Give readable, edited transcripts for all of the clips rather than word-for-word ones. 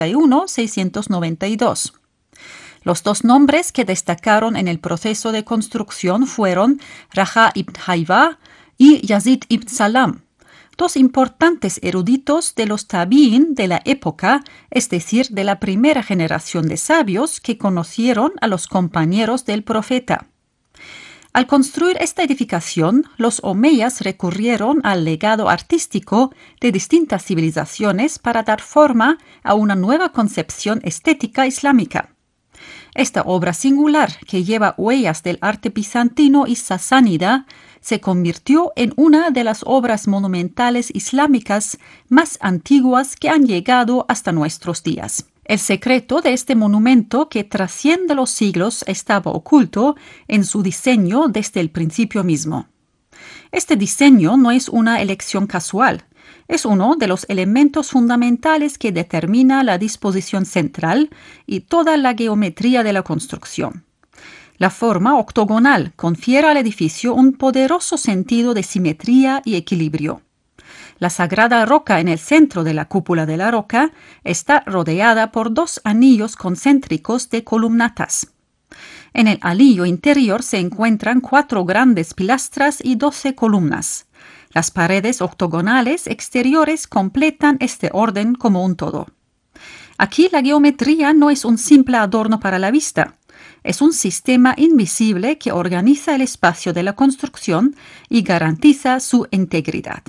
692. Los dos nombres que destacaron en el proceso de construcción fueron Raja ibn Haywa y Yazid ibn Salam, dos importantes eruditos de los tabi'in de la época, es decir, de la primera generación de sabios que conocieron a los compañeros del profeta. Al construir esta edificación, los omeyas recurrieron al legado artístico de distintas civilizaciones para dar forma a una nueva concepción estética islámica. Esta obra singular, que lleva huellas del arte bizantino y sasánida, se convirtió en una de las obras monumentales islámicas más antiguas que han llegado hasta nuestros días. El secreto de este monumento, que trasciende los siglos, estaba oculto en su diseño desde el principio mismo. Este diseño no es una elección casual. Es uno de los elementos fundamentales que determina la disposición central y toda la geometría de la construcción. La forma octogonal confiere al edificio un poderoso sentido de simetría y equilibrio. La sagrada roca en el centro de la cúpula de la roca está rodeada por dos anillos concéntricos de columnatas. En el anillo interior se encuentran 4 grandes pilastras y 12 columnas. Las paredes octogonales exteriores completan este orden como un todo. Aquí la geometría no es un simple adorno para la vista. Es un sistema invisible que organiza el espacio de la construcción y garantiza su integridad.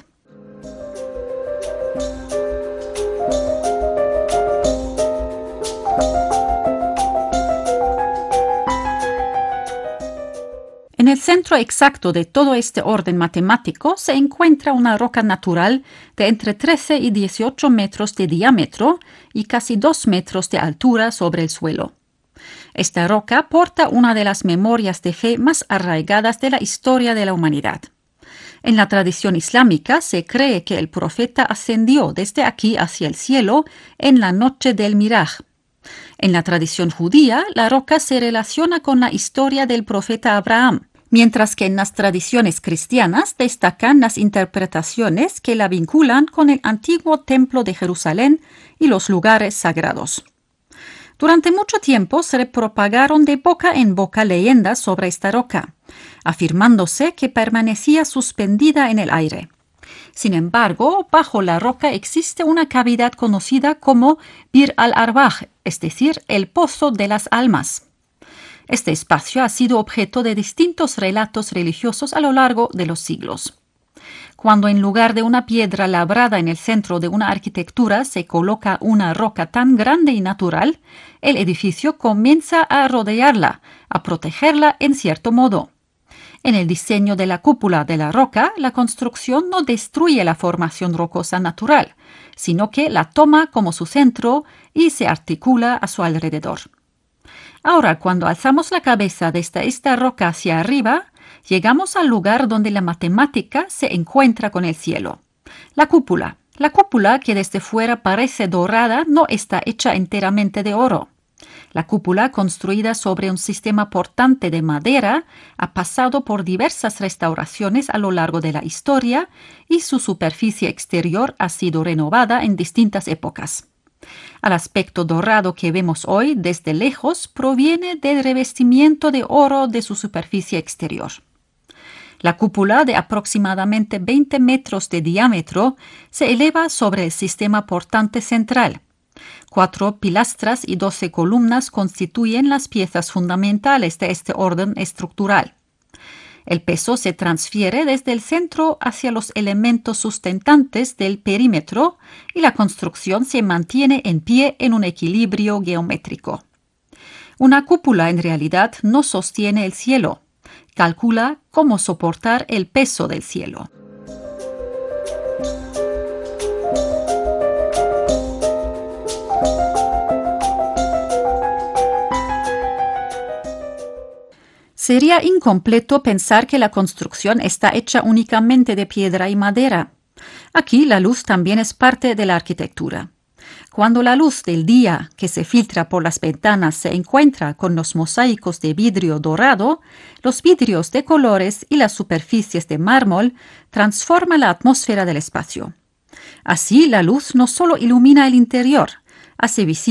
En el centro exacto de todo este orden matemático se encuentra una roca natural de entre 13 y 18 metros de diámetro y casi 2 metros de altura sobre el suelo. Esta roca porta una de las memorias de fe más arraigadas de la historia de la humanidad. En la tradición islámica se cree que el profeta ascendió desde aquí hacia el cielo en la noche del Miraj. En la tradición judía, la roca se relaciona con la historia del profeta Abraham, mientras que en las tradiciones cristianas destacan las interpretaciones que la vinculan con el antiguo templo de Jerusalén y los lugares sagrados. Durante mucho tiempo se propagaron de boca en boca leyendas sobre esta roca, afirmándose que permanecía suspendida en el aire. Sin embargo, bajo la roca existe una cavidad conocida como Bir al-Arbaj, es decir, el pozo de las almas. Este espacio ha sido objeto de distintos relatos religiosos a lo largo de los siglos. Cuando en lugar de una piedra labrada en el centro de una arquitectura se coloca una roca tan grande y natural, el edificio comienza a rodearla, a protegerla en cierto modo. En el diseño de la cúpula de la roca, la construcción no destruye la formación rocosa natural, sino que la toma como su centro y se articula a su alrededor. Ahora, cuando alzamos la cabeza desde esta roca hacia arriba, llegamos al lugar donde la matemática se encuentra con el cielo. La cúpula. La cúpula, que desde fuera parece dorada, no está hecha enteramente de oro. La cúpula, construida sobre un sistema portante de madera, ha pasado por diversas restauraciones a lo largo de la historia y su superficie exterior ha sido renovada en distintas épocas. Al aspecto dorado que vemos hoy desde lejos proviene del revestimiento de oro de su superficie exterior. La cúpula, de aproximadamente 20 metros de diámetro, se eleva sobre el sistema portante central. 4 pilastras y 12 columnas constituyen las piezas fundamentales de este orden estructural. El peso se transfiere desde el centro hacia los elementos sustentantes del perímetro y la construcción se mantiene en pie en un equilibrio geométrico. Una cúpula en realidad no sostiene el cielo. Calcula cómo soportar el peso del cielo. Sería incompleto pensar que la construcción está hecha únicamente de piedra y madera. Aquí la luz también es parte de la arquitectura. Cuando la luz del día que se filtra por las ventanas se encuentra con los mosaicos de vidrio dorado, los vidrios de colores y las superficies de mármol transforman la atmósfera del espacio. Así, la luz no solo ilumina el interior, hace visible